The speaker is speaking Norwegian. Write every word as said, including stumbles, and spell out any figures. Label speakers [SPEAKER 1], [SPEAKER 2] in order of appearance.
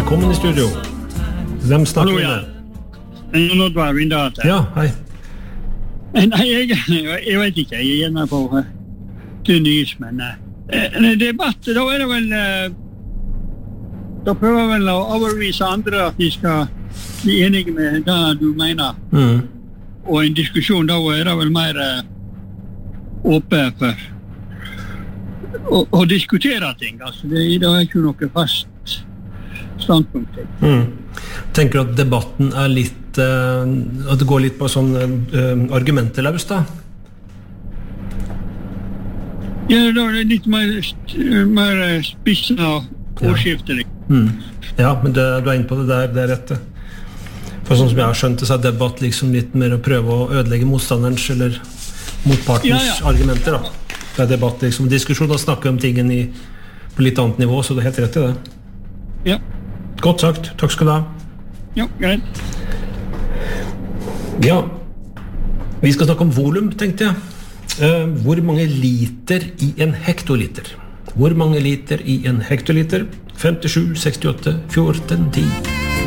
[SPEAKER 1] velkommen i studio. Hvem snakker vi med?
[SPEAKER 2] Hallo, ja. Nå var vi da.
[SPEAKER 1] Ja, hei.
[SPEAKER 2] Nei, jeg, jeg vet ikke, jeg er gjerne på uh, Tunis, men uh, debatt, da er det vel, uh, da prøver jeg vel å overvise andre at de skal bli enige med det du mener.
[SPEAKER 1] Mm.
[SPEAKER 2] Og en diskusjon, da er det vel mer uh, åpen for å, å diskutere ting, altså det, det er ikke noe fast standpunkt.
[SPEAKER 1] Mm. Tenker du at debatten er litt uh, at det går litt på sånn uh, argumenteløs da?
[SPEAKER 2] Ja, da er det litt mer, mer spissende og årskiftelig.
[SPEAKER 1] Ja. Mm. Ja, men det, du er inne på det der, det er rett det. For sånn som jeg har skjønt det, så er debatt liksom litt mer å prøve å ødelegge motstanderens eller motpartens ja, ja. argumenter da. Det er debatt liksom, diskusjon og snakke om tingen i, på litt annet nivå, så det er helt rett i det.
[SPEAKER 2] Ja.
[SPEAKER 1] Godt sagt, takk skal du ha.
[SPEAKER 2] Ja, greit.
[SPEAKER 1] Ja, vi skal snakke om volum, tenkte jeg. Uh, hvor mange liter i en hektoliter? Hvor mange liter i en hektoliter? femtisju, sekstiåtte, fjorten, ti.